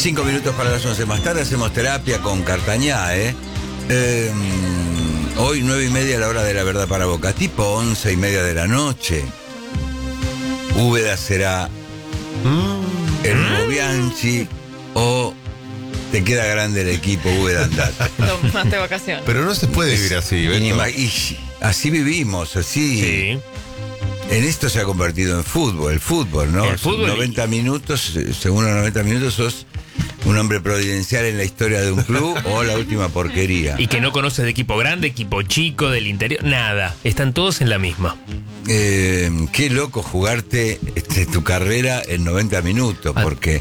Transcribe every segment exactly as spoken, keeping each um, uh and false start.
Cinco minutos para las once. Más tarde hacemos terapia con Cartañá, ¿eh? eh hoy nueve y media a la hora de la verdad para Boca. Tipo once y media de la noche. Úbeda será mm. el nuevo Bianchi o te queda grande el equipo, Úbeda, andate. Tomaste vacaciones. Pero no se puede vivir así, Beto. Y así vivimos, así. Sí. En esto se ha convertido en fútbol, el fútbol, ¿no? El fútbol noventa minutos, según los noventa minutos sos un hombre providencial en la historia de un club o la última porquería. Y que no conoces de equipo grande, equipo chico, del interior, nada. Están todos en la misma. Eh, qué loco jugarte este, tu carrera en noventa minutos, porque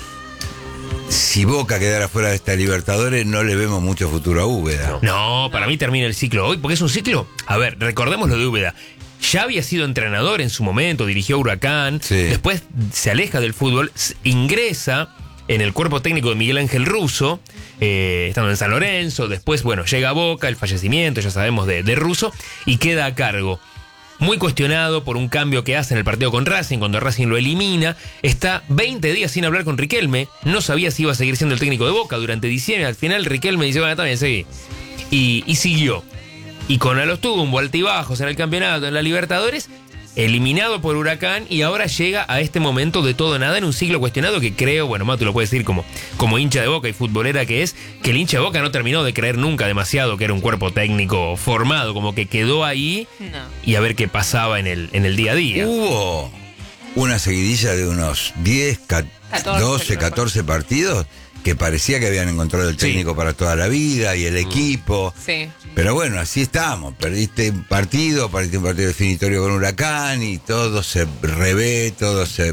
si Boca quedara fuera de esta Libertadores no le vemos mucho futuro a Úbeda. No, no, para mí termina el ciclo hoy, porque es un ciclo. A ver, recordemos lo de Úbeda. Ya había sido entrenador en su momento, dirigió a Huracán, sí. Después se aleja del fútbol, ingresa en el cuerpo técnico de Miguel Ángel Russo, eh, estando en San Lorenzo, después, bueno, llega a Boca, el fallecimiento, ya sabemos, de, de Russo, y queda a cargo. Muy cuestionado por un cambio que hace en el partido con Racing, cuando Racing lo elimina, está veinte días sin hablar con Riquelme, no sabía si iba a seguir siendo el técnico de Boca durante diciembre, al final Riquelme dice, bueno, también seguí, y, y siguió. Y con a los tumbos, altibajos en el campeonato, en la Libertadores, eliminado por Huracán y ahora llega a este momento de todo nada en un ciclo cuestionado que creo, bueno, Matu lo puede decir como, como hincha de Boca y futbolera que es, que el hincha de Boca no terminó de creer nunca demasiado que era un cuerpo técnico formado, como que quedó ahí no. Y a ver qué pasaba en el, en el día a día. Hubo una seguidilla de unos diez, doce, catorce partidos que parecía que habían encontrado el técnico sí. para toda la vida y el equipo. Sí. Pero bueno, así estamos. Perdiste un partido, perdiste un partido definitorio con Huracán y todo se revé, todo se...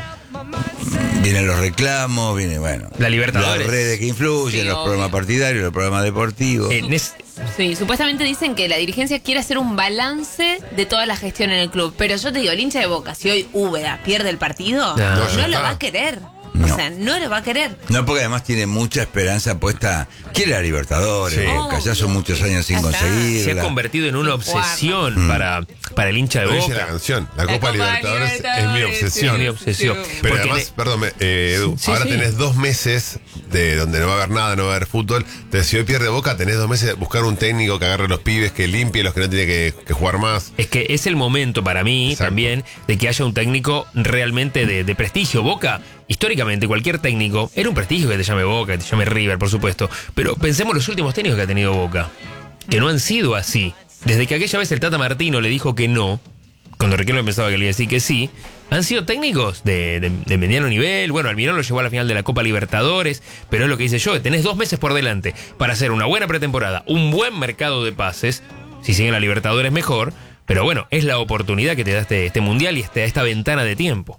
Vienen los reclamos, viene, bueno... La Libertadores. Las redes que influyen, sí, los obvio. Problemas partidarios, los problemas deportivos. Eh, es... Sí, supuestamente dicen que la dirigencia quiere hacer un balance de toda la gestión en el club. Pero yo te digo, el hincha de Boca, si hoy Úbeda pierde el partido, no, no, no lo va a querer. No. O sea, no lo va a querer. No, porque además tiene mucha esperanza puesta. Quiere la Libertadores, sí. Boca, ya son muchos años sin conseguirla. Se ha convertido en una obsesión mm. para, para el hincha de Boca. Dice la canción, la, la Copa, Copa Libertadores, Libertadores es mi obsesión. Es mi obsesión. Pero porque además, de... perdón, eh, Edu, sí, ahora sí. tenés dos meses de donde no va a haber nada, no va a haber fútbol. Entonces, si hoy pierde Boca, tenés dos meses de buscar un técnico que agarre a los pibes, que limpie los que no tiene que, que jugar más. Es que es el momento para mí Exacto. también de que haya un técnico realmente de, de prestigio. Boca, históricamente, cualquier técnico, era un prestigio que te llame Boca, que te llame River, por supuesto. Pero pensemos los últimos técnicos que ha tenido Boca, que no han sido así. Desde que aquella vez el Tata Martino le dijo que no, cuando Riquelme pensaba que le iba a decir que sí, han sido técnicos de, de, de mediano nivel. Bueno, Almirón lo llevó a la final de la Copa Libertadores, pero es lo que dice yo, que tenés dos meses por delante para hacer una buena pretemporada, un buen mercado de pases, si siguen la Libertadores mejor, pero bueno, es la oportunidad que te da este, este mundial y este, esta ventana de tiempo.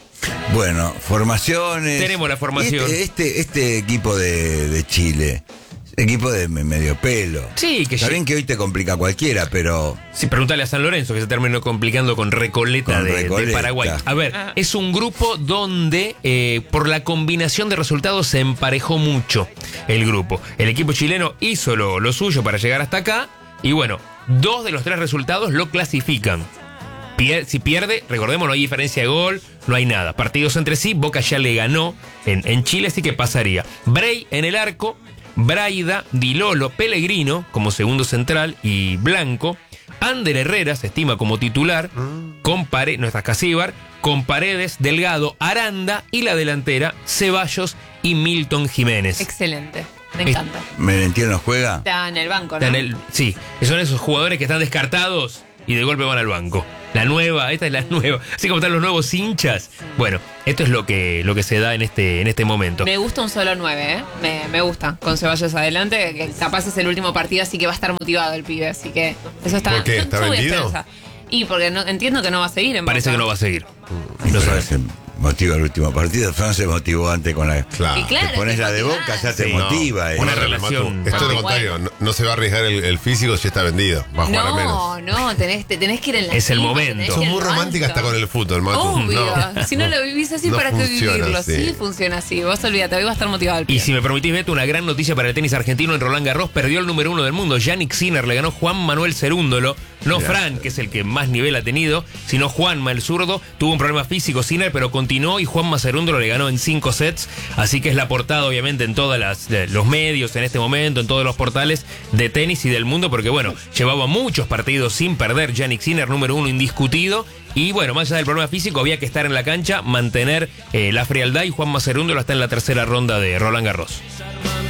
Bueno, formaciones. Tenemos la formación. Este, este, este equipo de, de Chile, equipo de medio pelo. Sí, que Está bien que hoy te complica cualquiera, pero... Sí, pregúntale a San Lorenzo, que se terminó complicando con Recoleta, con de, Recoleta. de Paraguay. A ver, ah. es un grupo donde, eh, por la combinación de resultados, se emparejó mucho el grupo. El equipo chileno hizo lo, lo suyo para llegar hasta acá, y bueno, dos de los tres resultados lo clasifican. Pier- si pierde, recordemos, no hay diferencia de gol, no hay nada. Partidos entre sí, Boca ya le ganó en, en Chile, así que pasaría. Bray en el arco, Braida, Di Lolo, Pellegrino como segundo central y Blanco. Ander Herrera se estima como titular, con Paredes, no está Casíbar, con Paredes, Delgado, Aranda y la delantera, Ceballos y Milton Jiménez. Excelente. Me encanta. ¿Merentiel no juega? Está en el banco, ¿no? Está en el, sí, son esos jugadores que están descartados y de golpe van al banco. La nueva, esta es la nueva. Así como están los nuevos hinchas. Bueno, esto es lo que, lo que se da en este, en este momento. Me gusta un solo nueve, ¿eh? Me, me gusta. Con Ceballos adelante, que capaz es el último partido, así que va a estar motivado el pibe. Así que eso está... ¿Por qué? ¿Está vendido? Y porque no, entiendo que no va a seguir en Parece Boca. que no va a seguir. Mm, no sabes. Motiva el último partido. Fran se motivó antes con la... Claro. claro te pones la de Boca, ya te sí, motiva. No, eh. una relación. Esto es lo contrario. No, no se va a arriesgar el, el físico si está vendido. Va a jugar no, a menos. No, tenés, te, tenés que ir en la Es cima, el momento. Sos muy romántica hasta con el fútbol, Matu. Obvio. No. Si no lo vivís así, No ¿para qué funciona vivirlo? así. Sí funciona así. Vos olvídate, hoy va a estar motivado el pibe. Y si me permitís, Beto, una gran noticia para el tenis argentino en Roland Garros. Perdió el número uno del mundo. Yannick Sinner le ganó Juan Manuel Cerúndolo. No Fran, que es el que más nivel ha tenido, sino Juanma, el zurdo. Tuvo un problema físico Sinner, pero continuó continuó y Juan Macerundo le ganó en cinco sets, así que es la portada obviamente en todos los medios en este momento, en todos los portales de tenis y del mundo, porque bueno, llevaba muchos partidos sin perder Jannik Sinner, número uno indiscutido, y bueno, más allá del problema físico, había que estar en la cancha, mantener eh, la frialdad, y Juan Macerundo está en la tercera ronda de Roland Garros.